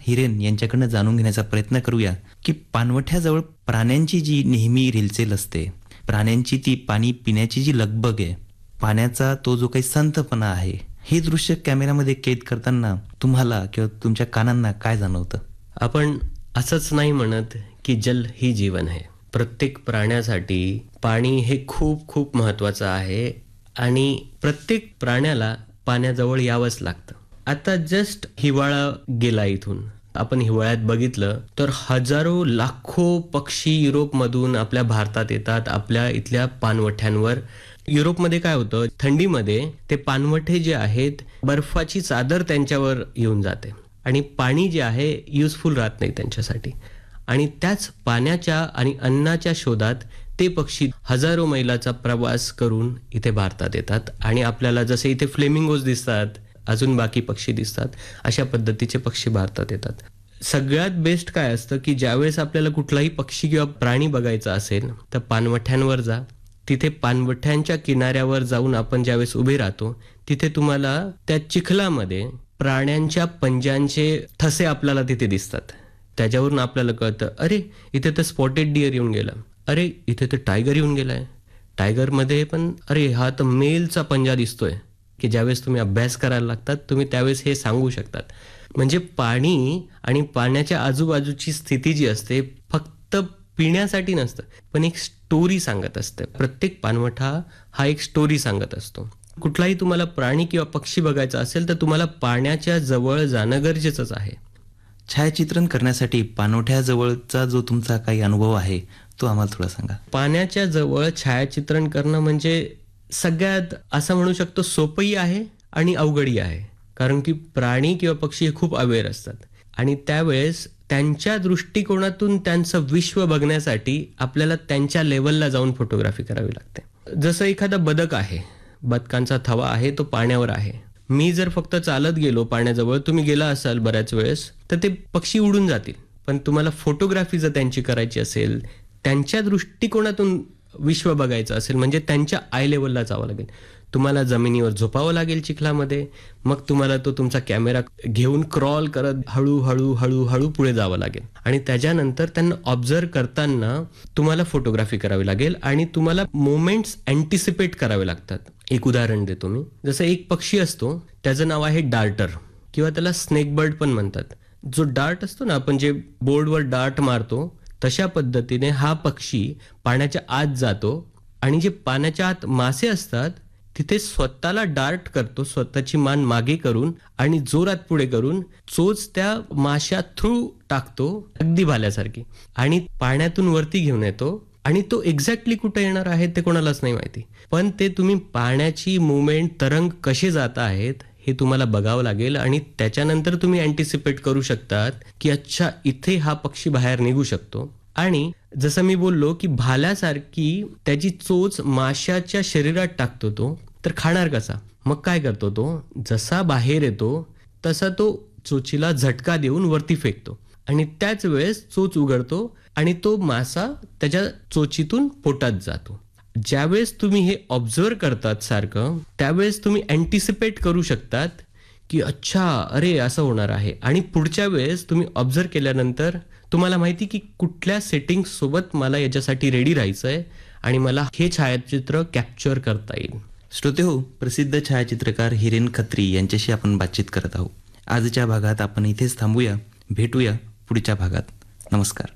हिरेन यांच्याकडनं जाणून घेण्याचा प्रयत्न करूया की पाणवठ्याजवळ प्राण्यांची जी नेहमी रेलचेल असते, प्राण्यांची ती पाणी पिण्याची जी लगबग आहे, पाण्याचा तो जो काही संथपणा आहे, हे दृश्य कॅमेऱ्यामध्ये कैद करताना तुम्हाला किंवा तुमच्या कानांना काय जाणवतं? आपण असंच नाही म्हणत की जल ही जीवन आहे. प्रत्येक प्राण्यासाठी पाणी हे खूप खूप महत्वाचं आहे आणि प्रत्येक प्राण्याला पाण्याजवळ यावंच लागतं. आता जस्ट हिवाळा गेला इथून, आपण हिवाळ्यात बघितलं तर हजारो लाखो पक्षी युरोपमधून आपल्या भारतात येतात, आपल्या इथल्या पाणवठ्यांवर. युरोपमध्ये काय होतं, थंडीमध्ये ते पाणवठे जे आहेत बर्फाची चादर त्यांच्यावर येऊन जाते आणि पाणी जे आहे युजफुल राहत नाही त्यांच्यासाठी. आणि त्याच पाण्याच्या आणि अन्नाच्या शोधात ते पक्षी हजारो मैलाचा प्रवास करून इथे भारतात येतात आणि आपल्याला जसे इथे फ्लेमिंगोज दिसतात, अजून बाकी पक्षी दिसतात, अशा पद्धतीचे पक्षी भारतात येतात. सगळ्यात बेस्ट काय असतं की ज्यावेळेस आपल्याला कुठलाही पक्षी किंवा प्राणी बघायचा असेल तर पाणवठ्यांवर जा. तिथे पाणवठ्यांच्या किनाऱ्यावर जाऊन आपण ज्यावेळेस उभे राहतो तिथे तुम्हाला त्या चिखलामध्ये प्राण्यांच्या पंजांचे ठसे आपल्याला तिथे दिसतात. त्याच्यावरून आपल्याला कळतं, अरे इथे तर स्पॉटेड डिअर येऊन गेला, अरे इथे तर टायगर येऊन गेलाय. टायगरमध्ये पण अरे हा तर मेलचा पंजा दिसतोय. की ज्यावेळेस तुम्ही अभ्यास करायला लागतात तुम्ही त्यावेळेस हे सांगू शकतात. म्हणजे पाणी आणि पाण्याच्या आजूबाजूची स्थिती जी असते फक्त पिण्यासाठी नसतं, पण एक स्टोरी सांगत असते. प्रत्येक पाणवठा हा एक स्टोरी सांगत असतो. कुठलाही तुम्हाला प्राणी किंवा पक्षी बघायचा असेल तर तुम्हाला पाण्याच्या जवळ जाणं गरजेचंच आहे. छायाचित्रण करण्यासाठी पाणवठ्याजवळचा जो तुमचा काही अनुभव आहे तो आम्हाला थोडा सांगा. पाण्याच्या जवळ छायाचित्रण करणं म्हणजे सगळ्यात असं म्हणू शकतो सोपंही आहे आणि अवघडही आहे. कारण की प्राणी किंवा पक्षी हे खूप अवेअर असतात आणि त्यावेळेस त्यांच्या दृष्टिकोनातून त्यांचं विश्व बघण्यासाठी आपल्याला त्यांच्या लेवलला जाऊन फोटोग्राफी करावी लागते. जसं एखादा बदक आहे, बदकांचा थवा आहे, तो पाण्यावर आहे. मी जर फक्त चालत गेलो पाण्याजवळ, तुम्ही गेला असाल बऱ्याच वेळेस, तर ते पक्षी उडून जातील. पण तुम्हाला फोटोग्राफी जर त्यांची करायची असेल, त्यांच्या दृष्टिकोनातून विश्व बघायचं असेल म्हणजे त्यांच्या आय लेवलला जावं लागेल. तुम्हाला जमिनीवर झोपावं लागेल चिखलामध्ये, मग तुम्हाला तो तुमचा कॅमेरा घेऊन क्रॉल करत हळूहळू हळूहळू पुढे जावं लागेल आणि त्याच्यानंतर त्यांना ऑब्झर्व करताना तुम्हाला फोटोग्राफी करावी लागेल आणि तुम्हाला मोमेंट्स अँटिसिपेट करावे लागतात. एक उदाहरण देतो मी. जसं एक पक्षी असतो, त्याचं नाव आहे डार्टर किंवा त्याला स्नेक बर्ड पण म्हणतात. जो डार्ट असतो ना, आपण जे बोर्डवर डार्ट मारतो तशा पद्धतीने हा पक्षी पाण्याच्या आत जातो आणि जे पाण्याच्या आत मासे असतात तिथे स्वतःला डार्ट करतो, स्वतःची मान मागे करून आणि जोरात पुढे करून चोच त्या माशा थ्रू टाकतो, अगदी भाल्यासारखी, आणि पाण्यातून वरती घेऊन येतो. आणि तो एक्झॅक्टली कुठे येणार आहे ते कोणालाच नाही माहिती, पण ते तुम्ही पाण्याची मुवमेंट, तरंग कसे जात आहेत हे तुम्हाला बघावं लागेल आणि त्याच्यानंतर तुम्ही अँटिसिपेट करू शकतात की अच्छा इथे हा पक्षी बाहेर निघू शकतो. आणि जसं मी बोललो की भाल्यासारखी त्याची चोच माशाच्या शरीरात टाकतो तो, तर खाणार कसा? मग काय करतो तो, जसा बाहेर येतो तसा तो चोचीला झटका देऊन वरती फेकतो आणि त्याच वेळेस चोच उघडतो आणि तो मासा त्याच्या चोचीतून पोटात जातो. ज्यावेळेस तुम्ही हे ऑब्झर्व करतात सारखं, त्यावेळेस तुम्ही अँटिसिपेट करू शकतात की अच्छा अरे असं होणार आहे. आणि पुढच्या वेळेस तुम्ही ऑब्झर्व केल्यानंतर तुम्हाला माहिती की कुठल्या सेटिंग सोबत मला याच्यासाठी रेडी राहायचंय आणि मला हे छायाचित्र कॅप्चर करता येईल. श्रोतेहो, प्रसिद्ध छायाचित्रकार हिरेन खत्री यांच्याशी आपण बातचीत करत आहोत. आजच्या भागात आपण इथेच थांबूया. भेटूया पुढच्या भागात. नमस्कार.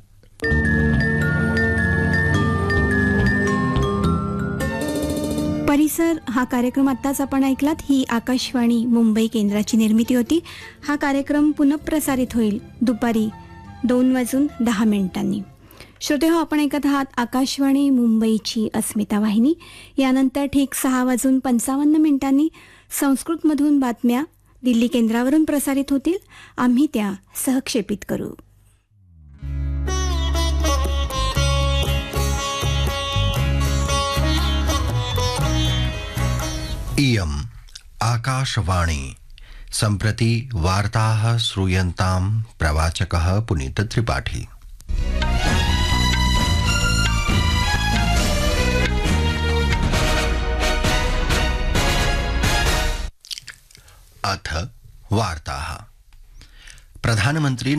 परिसर हा कार्यक्रम आत्ताच आपण ऐकलात. ही आकाशवाणी मुंबई केंद्राची निर्मिती होती. हा कार्यक्रम पुनःप्रसारित होईल दुपारी 2:10 श्रोतेहो, आपण ऐकत आहात आकाशवाणी मुंबईची अस्मिता वाहिनी. यानंतर ठीक 6:55 संस्कृतमधून बातम्या दिल्ली केंद्रावरून प्रसारित होतील. आम्ही त्या सहक्षेपित करू. इयम् आकाशवाणी. सम्प्रति वार्ताः श्रूयन्ताम् प्रवाचकः पुनीत त्रिपाठी. अथ वार्ताः. प्रधानमंत्री